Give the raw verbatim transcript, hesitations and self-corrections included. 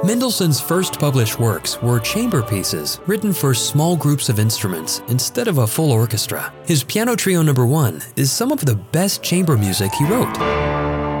Mendelssohn's first published works were chamber pieces written for small groups of instruments instead of a full orchestra. His Piano Trio Number One is some of the best chamber music he wrote.